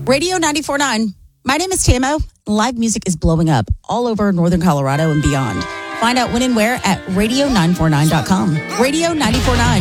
Radio 94.9. My name is Tamo. Live music is blowing up all over Northern Colorado and beyond. Find out when and where at radio949.com. Radio 94.9.